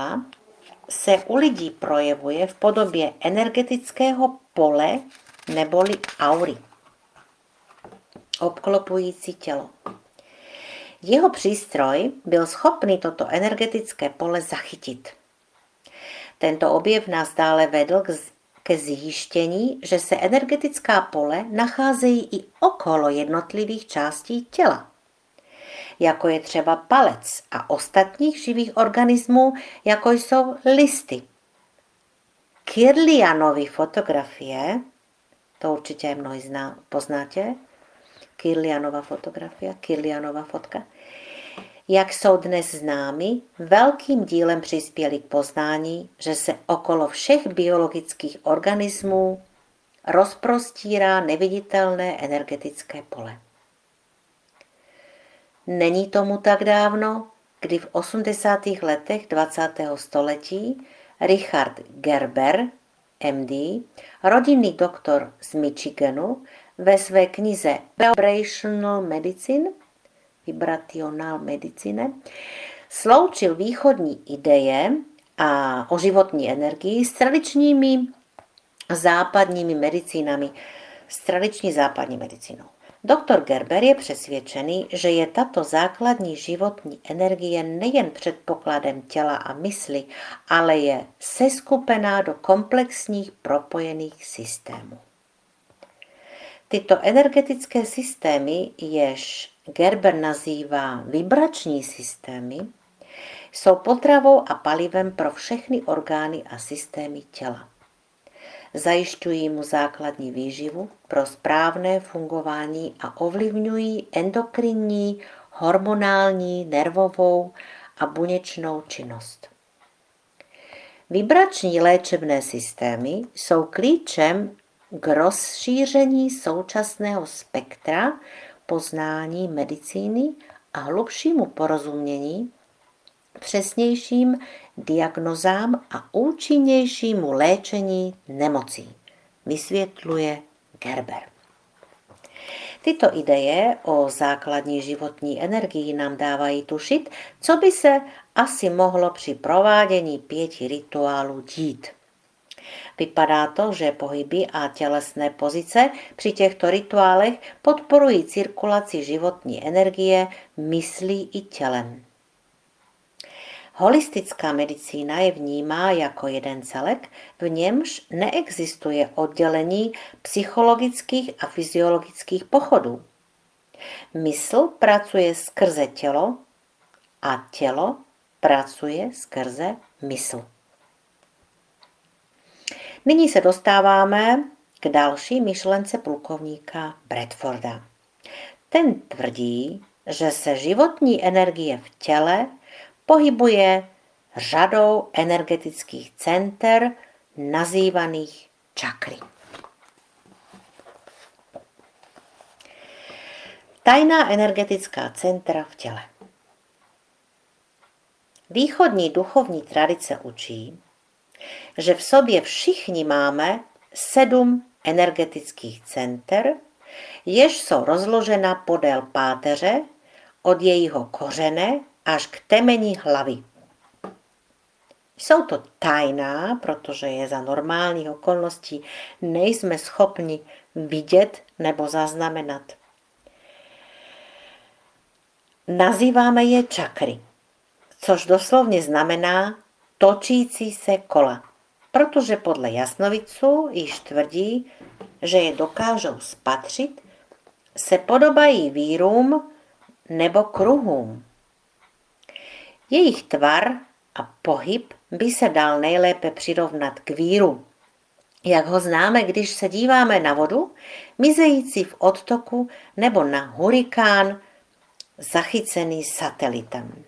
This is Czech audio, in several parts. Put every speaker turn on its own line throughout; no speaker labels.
těla se u lidí projevuje v podobě energetického pole neboli aury, obklopující tělo. Jeho přístroj byl schopný toto energetické pole zachytit. Tento objev nás dále vedl ke zjištění, že se energetická pole nacházejí i okolo jednotlivých částí těla, jako je třeba palec a ostatních živých organismů, jako jsou listy. Kirlianovy fotografie, to určitě mnohí poznáte, Kirlianova fotografie, Kirlianova fotka, jak jsou dnes známy, velkým dílem přispěli k poznání, že se okolo všech biologických organismů rozprostírá neviditelné energetické pole. Není tomu tak dávno, kdy v 80. letech 20. století Richard Gerber, MD, rodinný doktor z Michiganu, ve své knize Vibrational Medicine sloučil východní ideje o životní energii s tradiční západní medicínou. Doktor Gerber je přesvědčený, že je tato základní životní energie nejen předpokladem těla a mysli, ale je seskupená do komplexních propojených systémů. Tyto energetické systémy, jež Gerber nazývá vibrační systémy, jsou potravou a palivem pro všechny orgány a systémy těla. Zajišťují mu základní výživu pro správné fungování a ovlivňují endokrinní, hormonální, nervovou a buněčnou činnost. Vibrační léčebné systémy jsou klíčem k rozšíření současného spektra poznání medicíny a hlubšímu porozumění, přesnějším diagnozám a účinnějšímu léčení nemocí, vysvětluje Gerber. Tyto ideje o základní životní energii nám dávají tušit, co by se asi mohlo při provádění 5 rituálů dít. Vypadá to, že pohyby a tělesné pozice při těchto rituálech podporují cirkulaci životní energie myslí i tělem. Holistická medicína je vnímá jako jeden celek, v němž neexistuje oddělení psychologických a fyziologických pochodů. Mysl pracuje skrze tělo a tělo pracuje skrze mysl. Nyní se dostáváme k další myšlence plukovníka Bradforda. Ten tvrdí, že se životní energie v těle pohybuje řadou energetických center nazývaných čakry. Tajná energetická centra v těle. Východní duchovní tradice učí, že v sobě všichni máme 7 energetických center, jež jsou rozložena podél páteře od jejího kořene až k temeni hlavy. Jsou to tajná, protože je za normálních okolností nejsme schopni vidět nebo zaznamenat. Nazýváme je čakry, což doslovně znamená točící se kola, protože podle jasnovidců již tvrdí, že je dokážou spatřit, se podobají vírům nebo kruhům. Jejich tvar a pohyb by se dal nejlépe přirovnat k víru. Jak ho známe, když se díváme na vodu, mizející v odtoku nebo na hurikán, zachycený satelitem.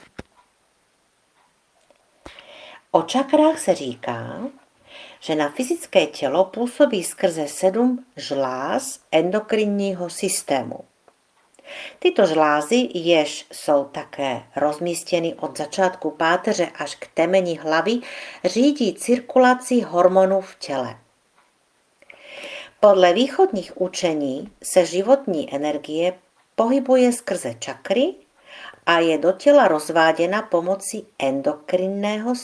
O čakrách se říká, že na fyzické tělo působí skrze 7 žláz endokrinního systému. Tyto žlázy, jež jsou také rozmístěny od začátku páteře až k temeni hlavy, řídí cirkulaci hormonů v těle. Podle východních učení se životní energie pohybuje skrze čakry a je do těla rozváděna pomocí endokrinného